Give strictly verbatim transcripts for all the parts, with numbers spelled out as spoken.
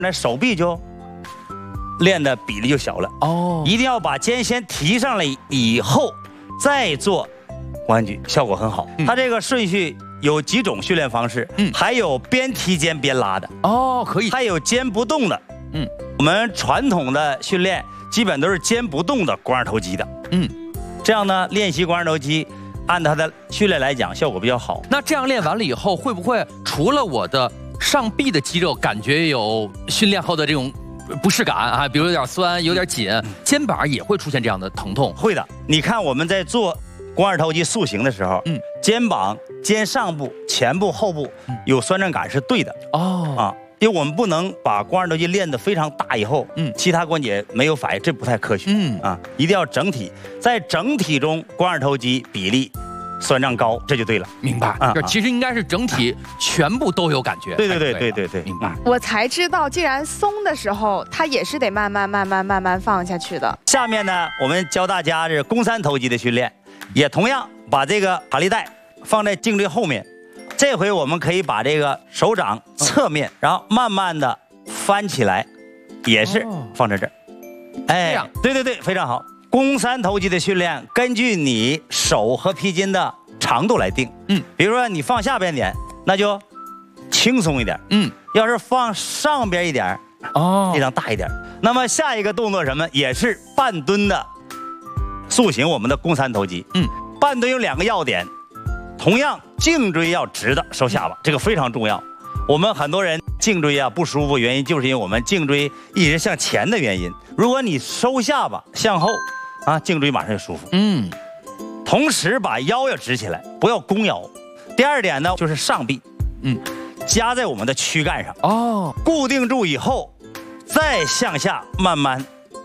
那手臂就练的比例就小了。哦，一定要把肩先提上来以后，再做弯举，效果很好。嗯、它这个顺序有几种训练方式，嗯，还有边提肩边拉的。哦，可以。还有肩不动的。嗯，我们传统的训练基本都是肩不动的肱二头肌的。嗯，这样呢，练习肱二头肌。 按它的训练来讲，效果比较好。 那这样练完了以后，会不会除了我的上臂的肌肉感觉有训练后的这种不适感啊，比如有点酸、有点紧，肩膀也会出现这样的疼痛？ 会的。你看我们在做肱二头肌塑形的时候，嗯，肩膀、肩上部、前部、后部有酸胀感是对的。哦啊。 因为我们不能把肱二头肌练得非常大以后，嗯，其他关节没有反应，这不太科学。嗯啊，一定要整体，在整体中肱二头肌比例酸胀高，这就对了。 明白啊，这其实应该是整体全部都有感觉。 对对对对对对， 明白。 我才知道，既然松的时候，它也是得慢慢慢慢慢慢放下去的。 下面呢，我们教大家是肱三头肌的训练，也同样把这个卡力带放在颈椎后面。 这回我们可以把这个手掌侧面，然后慢慢的翻起来，也是放在这儿。哎，对对对，非常好。肱三头肌的训练，根据你手和皮筋的长度来定。嗯，比如说你放下边点，那就轻松一点。嗯，要是放上边一点，哦，力量大一点。那么下一个动作什么？也是半蹲的塑形我们的肱三头肌。嗯，半蹲有两个要点。 同样，颈椎要直的收下巴，这个非常重要。我们很多人颈椎啊不舒服，原因就是因为我们颈椎一直向前的原因。如果你收下巴向后，啊，颈椎马上就舒服。嗯，同时把腰要直起来，不要弓腰。第二点呢，就是上臂，嗯，夹在我们的躯干上。哦，固定住以后，再向下慢慢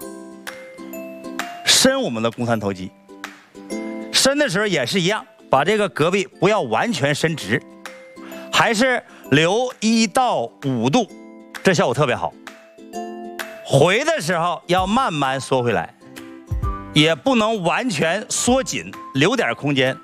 伸我们的肱三头肌。伸的时候也是一样。 把这个胳臂不要完全伸直，还是留一到五度，这效果特别好。回的时候要慢慢缩回来，也不能完全缩紧，留点空间。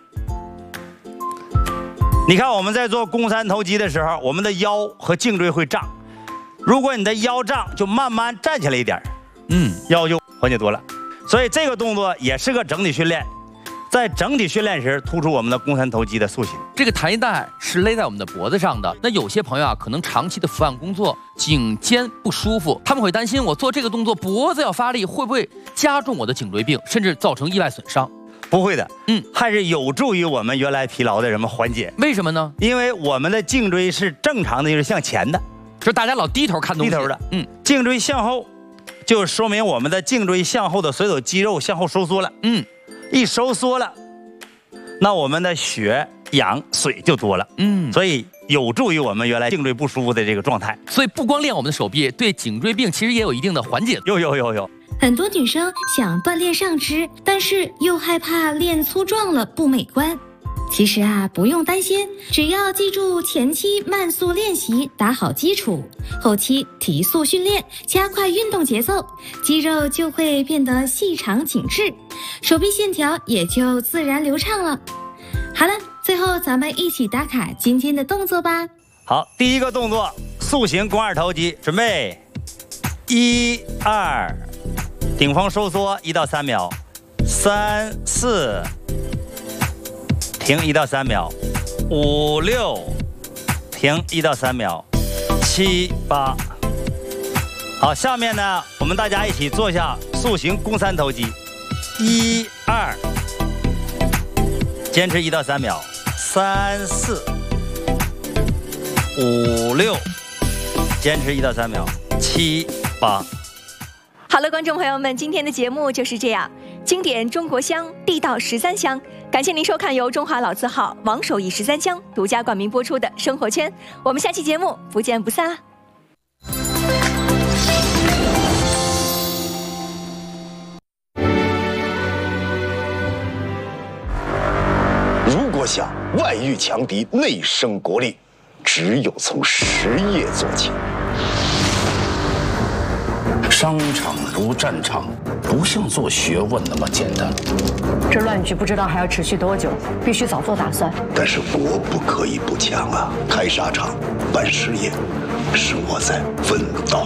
你看我们在做肱三头肌的时候，我们的腰和颈椎会胀，如果你的腰胀，就慢慢站起来一点，嗯，腰就缓解多了。所以这个动作也是个整体训练。 在整体训练时，突出我们的肱三头肌的塑形。 这个弹力带是勒在我们的脖子上的。那有些朋友啊，可能长期的伏案工作，颈肩不舒服，他们会担心我做这个动作脖子要发力，会不会加重我的颈椎病，甚至造成意外损伤？ 不会的，嗯，还是有助于我们原来疲劳的什么缓解。 为什么呢？ 因为我们的颈椎是正常的，就是向前的， 就是大家老低头看东西。 低头的，嗯，颈椎向后，就说明我们的颈椎向后的所有肌肉向后收缩了，嗯。 一收缩了，那我们的血氧水就多了，嗯，所以有助于我们原来颈椎不舒服的这个状态。 所以不光练我们的手臂，对颈椎病其实也有一定的缓解。 有有有有。 很多女生想锻炼上肢，但是又害怕练粗壮了不美观。其实啊，不用担心，只要记住前期慢速练习，打好基础，后期提速训练，加快运动节奏，肌肉就会变得细长紧致，手臂线条也就自然流畅了。好了，最后咱们一起打卡今天的动作吧。 好，第一个动作，塑形肱二头肌，准备，一二，顶峰收缩一到三秒，三四。 停一到三秒，五六，停一到三秒，七八。好，下面呢，我们大家一起做一下塑形肱三头肌，一二，坚持一到三秒，三四，五六，坚持一到三秒，七八。 好了，观众朋友们，今天的节目就是这样。 经典中国香，地道十三香。感谢您收看由中华老字号王守义十三香独家冠名播出的《生活圈》，我们下期节目不见不散啊！ 如果想外御强敌，内生国力，只有从实业做起。 商场如战场，不像做学问那么简单。 这乱局不知道还要持续多久，必须早做打算。 但是国不可以不强啊！开沙场、办事业，是我在奋斗。